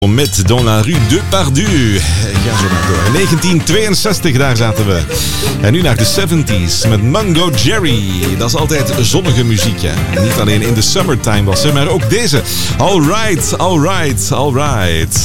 Met Dans la rue de Pardieu. Ga zo maar door. 1962, daar zaten we. En nu naar de 70s met Mungo Jerry. Dat is altijd zonnige muziek, ja. En niet alleen in de summertime was ze, maar ook deze. Alright, alright, alright.